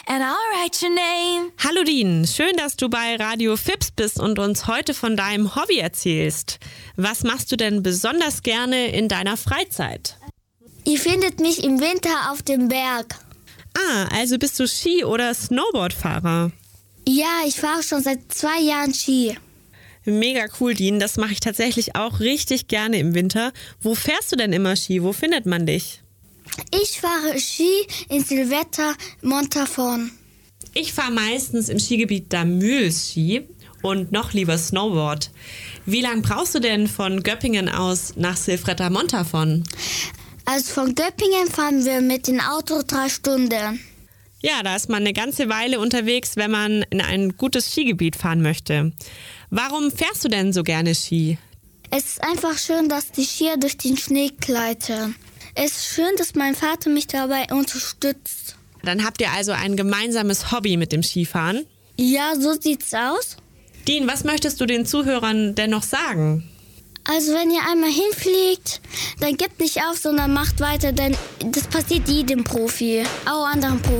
and I'll write your name. Hallo Dean, schön, dass du bei Radio Fips bist und uns heute von deinem Hobby erzählst. Was machst du denn besonders gerne in deiner Freizeit? Ihr findet mich im Winter auf dem Berg. Ah, also bist du Ski- oder Snowboardfahrer? Ja, ich fahre schon seit 2 Jahren Ski. Mega cool, Dean. Das mache ich tatsächlich auch richtig gerne im Winter. Wo fährst du denn immer Ski? Wo findet man dich? Ich fahre Ski in Silvetta Montafon. Ich fahre meistens im Skigebiet Damüls Ski und noch lieber Snowboard. Wie lange brauchst du denn von Göppingen aus nach Silvretta Montafon? Also von Göppingen fahren wir mit dem Auto 3 Stunden. Ja, da ist man eine ganze Weile unterwegs, wenn man in ein gutes Skigebiet fahren möchte. Warum fährst du denn so gerne Ski? Es ist einfach schön, dass die Skier durch den Schnee gleiten. Es ist schön, dass mein Vater mich dabei unterstützt. Dann habt ihr also ein gemeinsames Hobby mit dem Skifahren? Ja, so sieht's aus. Dean, was möchtest du den Zuhörern denn noch sagen? Also wenn ihr einmal hinfliegt, dann gebt nicht auf, sondern macht weiter, denn das passiert jedem Profi, auch anderen Profis.